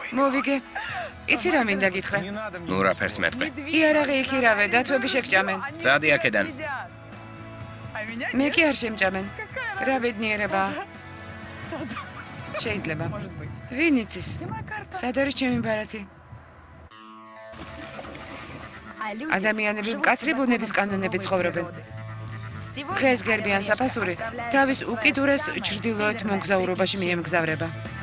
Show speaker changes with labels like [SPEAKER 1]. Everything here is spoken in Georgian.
[SPEAKER 1] მოვიგე. იცი რა მინდა გითხრა?
[SPEAKER 2] ნუ რაფერს მეტყვი.
[SPEAKER 1] იარაღი იქირავე, დათვები შეგჭამენ.
[SPEAKER 2] წადი აქედან.
[SPEAKER 1] მე კი არ შემჭამენ. რა ბედნიერებაა. შეიძლება. ვინ იცის? სად არის ჩემი ბარათი? ადამიანები მკაცრი ბუნების კანონებით ცხოვრობენ. დღეს გერბიან საფასური თავის უკიდურეს ჩრდილოეთ მოგზაურობაში მიემგზავრება.